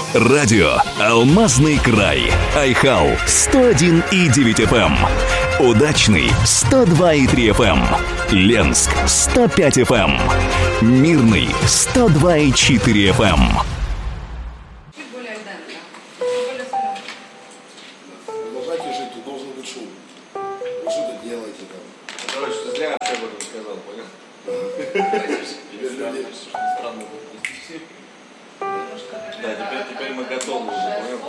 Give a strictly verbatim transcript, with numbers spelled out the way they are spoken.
Радио «Алмазный край». Айхал сто один и девять эф эм. Удачный сто два и три эф эм. Ленск сто пять эф эм. Мирный сто два и четыре эф эм. Продолжайте жить, тут должен быть шум. Вы что-то делаете там. Короче, ты зря об этом сказал, понял? Теперь люди странно. Да, теперь, теперь мы готовы уже, понял?